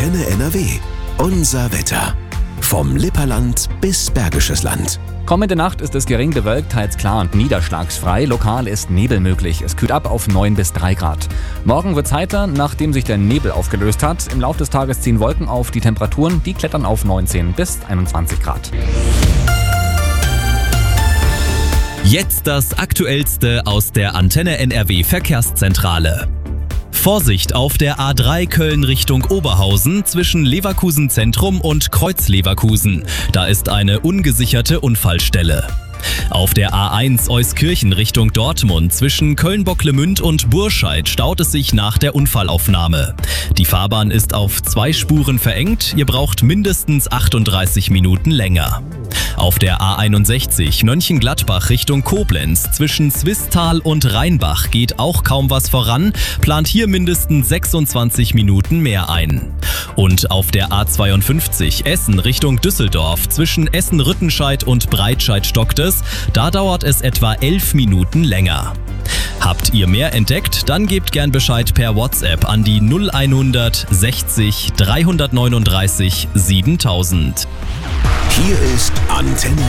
Antenne NRW. Unser Wetter. Vom Lipperland bis Bergisches Land. Kommende Nacht ist es gering bewölkt, teils klar und niederschlagsfrei. Lokal ist Nebel möglich. Es kühlt ab auf 9 bis 3 Grad. Morgen wird's heiter, nachdem sich der Nebel aufgelöst hat. Im Laufe des Tages ziehen Wolken auf. Die Temperaturen, die klettern auf 19 bis 21 Grad. Jetzt das Aktuellste aus der Antenne NRW Verkehrszentrale. Vorsicht auf der A3 Köln Richtung Oberhausen zwischen Leverkusen Zentrum und Kreuz-Leverkusen. Da ist eine ungesicherte Unfallstelle. Auf der A1 Euskirchen Richtung Dortmund zwischen Köln-Bocklemünd und Burscheid staut es sich nach der Unfallaufnahme. Die Fahrbahn ist auf 2 Spuren verengt, ihr braucht mindestens 38 Minuten länger. Auf der A61 Mönchengladbach Richtung Koblenz zwischen Zwistal und Rheinbach geht auch kaum was voran, plant hier mindestens 26 Minuten mehr ein. Und auf der A52 Essen Richtung Düsseldorf zwischen Essen-Rüttenscheid und Breitscheid-Stocktes, da dauert es etwa 11 Minuten länger. Habt ihr mehr entdeckt? Dann gebt gern Bescheid per WhatsApp an die 0100 60 339 7000. Hier ist Antenne